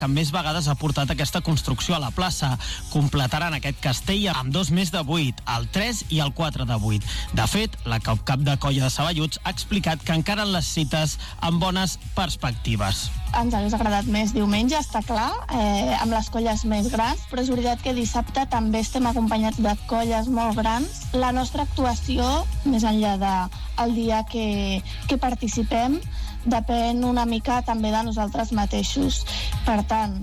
que més vegades ha portat aquesta construcció a la plaça. Completaran aquest castell amb 2 més de 8, el 3 i el 4 de 8. De fet, la cap de colla de Saballuts ha explicat que encara les cites amb bones perspectives. Ens hagués agradat més diumenge, està clar, amb les colles més grans, però és veritat que dissabte també estem acompanyats de colles molt grans. La nostra actuació, més enllà del dia que participem, depèn una mica també de nosaltres mateixos. Per tant,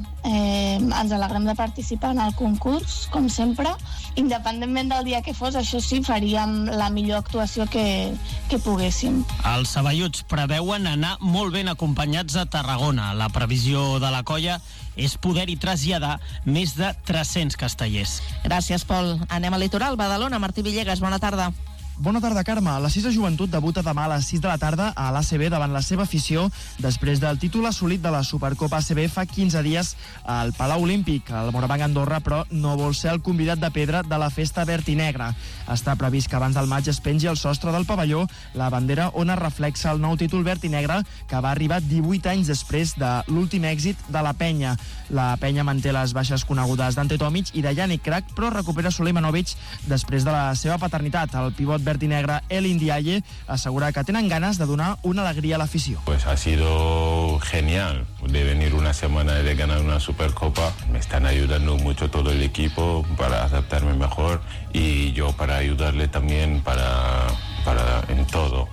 ens alegrem de participar en el concurs, com sempre. Independentment del dia que fos, això sí, faríem la millor actuació que poguéssim. Els Saballuts preveuen anar molt ben acompanyats a Tarragona. La previsió de la colla és poder-hi traslladar més de 300 castellers. Gràcies, Pol. Anem al litoral. Badalona, Martí Villegas, bona tarda. Bona tarda, Carme. La 6 de Joventut debuta demà a les 6 de la tarda a l'ACB davant la seva afició després del títol assolit de la Supercopa ACB fa 15 dies al Palau Olímpic. El Morabanc Andorra, però, no vol ser el convidat de pedra de la festa verd i negra. Està previst que abans del maig es pengi al sostre del pavelló la bandera on es reflexa el nou títol verd i negre que va arribar 18 anys després de l'últim èxit de la Penya. La Penya manté les baixes conegudes d'Ante Tomic i de Yannick Crac, però recupera Sulejmanovic després de la seva paternitat. El pivot verd i negre El Indiaye asegura que tenen ganes de donar una alegría a la afición. Pues ha sido genial de venir una semana y de ganar una Supercopa. Me están ayudando mucho todo el equipo para adaptarme mejor y yo para ayudarle también para en todo,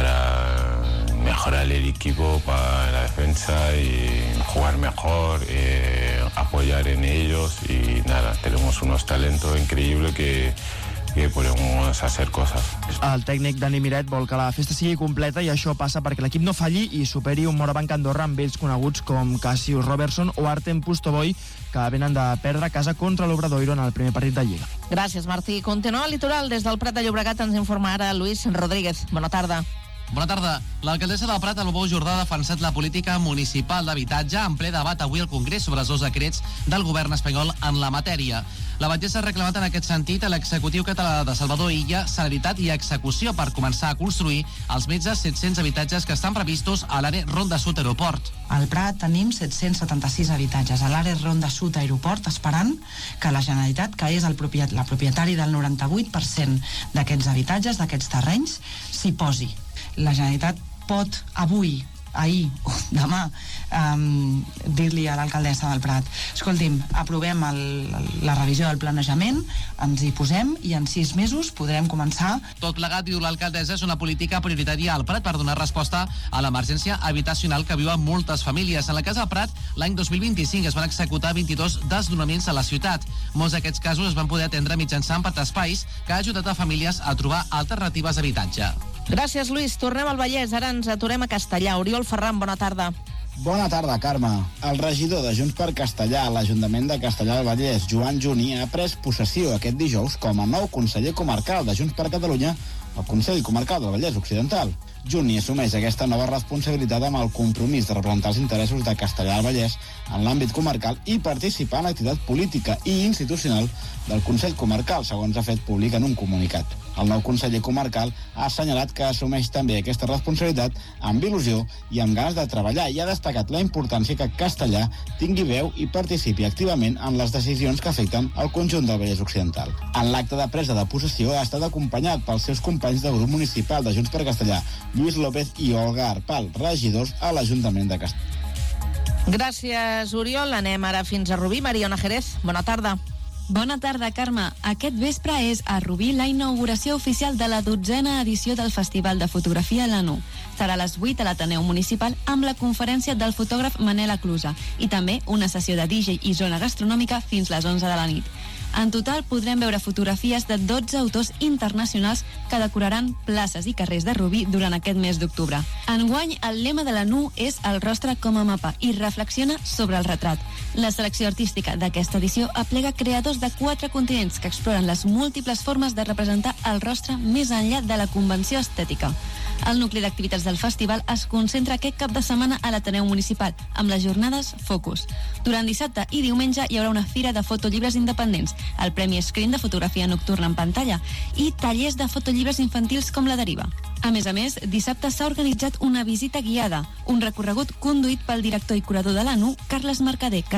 para mejorar el equipo, para la defensa y jugar mejor, apoyar en ellos y nada, tenemos unos talentos increíbles que podemos hacer cosas. El tècnic Dani Miret vol que la festa sigui completa i això passa perquè l'equip no falli i superi un Morabanc Andorra amb vells coneguts com Cassius Robertson o Artem Pustovoy, que venen de perdre a casa contra l'Obradoiro en el primer partit de Lliga. Gràcies, Martí. Continua el litoral. Des del Prat de Llobregat ens informa ara Luis Rodríguez. Bona tarda. Bona tarda. L'alcaldessa del Prat, Albó Jordà, ha defensat la política municipal d'habitatge en ple debat avui al Congrés sobre els 2 decrets del govern espanyol en la matèria. La batllessa ha reclamat en aquest sentit a l'executiu català de Salvador Illa celeritat i execució per començar a construir els més de 700 habitatges que estan previstos a l'àrea Ronda Sud Aeroport. Al Prat tenim 776 habitatges a l'àrea Ronda Sud Aeroport, esperant que la Generalitat, que és la propietari del 98% d'aquests habitatges, d'aquests terrenys, s'hi posi. La Generalitat pot avui, ahir o demà dir-li a l'alcaldessa del Prat: escolti'm, aprovem la revisió del planejament, ens hi posem i en 6 mesos podrem començar. Tot plegat, diu l'alcaldessa, és una política prioritària al Prat per donar resposta a l'emergència habitacional que viuen moltes famílies. En la casa del Prat, l'any 2025 es van executar 22 desnonaments a la ciutat. Molts d'aquests casos es van poder atendre mitjançant espais que ha ajudat a famílies a trobar alternatives d'habitatge. Gràcies, Lluís. Tornem al Vallès. Ara ens aturem a Castellà. Oriol Ferran, bona tarda. Bona tarda, Carme. El regidor de Junts per Castellà a l'Ajuntament de Castellà del Vallès, Joan Juni, ha pres possessió aquest dijous com a nou conseller comarcal de Junts per Catalunya al Consell Comarcal del Vallès Occidental. Juni assumeix aquesta nova responsabilitat amb el compromís de representar els interessos de Castellà del Vallès en l'àmbit comarcal i participar en l'activitat política i institucional del Consell Comarcal, segons ha fet públic en un comunicat. El nou conseller comarcal ha assenyalat que assumeix també aquesta responsabilitat amb il·lusió i amb ganes de treballar i ha destacat la importància que Castellà tingui veu i participi activament en les decisions que afecten el conjunt del Vallès Occidental. En l'acte de presa de possessió ha estat acompanyat pels seus companys de grup municipal de Junts per Castellà, Lluís López i Olga Arpal, regidors a l'Ajuntament de Castellà. Gràcies, Oriol. Anem ara fins a Rubí. Mariona Jerez, bona tarda. Bona tarda, Carme. Aquest vespre és a Rubí la inauguració oficial de la 12a edició del Festival de Fotografia l'ANU. Serà a les 8 a l'Ateneu Municipal amb la conferència del fotògraf Manel Aclusa i també una sessió de DJ i zona gastronòmica fins les 11 de la nit. En total podrem veure fotografies de 12 autors internacionals que decoraran places i carrers de Rubí durant aquest mes d'octubre. Enguany, el lema de l'ANU és el rostre com a mapa i reflexiona sobre el retrat. La selecció artística d'aquesta edició aplega creadors de 4 continents que exploren les múltiples formes de representar el rostre més enllà de la convenció estètica. El nucli d'activitats del festival es concentra aquest cap de setmana a l'Ateneu Municipal, amb les jornades Focus. Durant dissabte i diumenge hi haurà una fira de fotollibres independents el Premi Screen de fotografia nocturna en pantalla i tallers de fotollibres infantils com La Deriva. A més, dissabte s'ha organitzat una visita guiada, un recorregut conduït pel director i curador de l'ANU, Carles Mercader,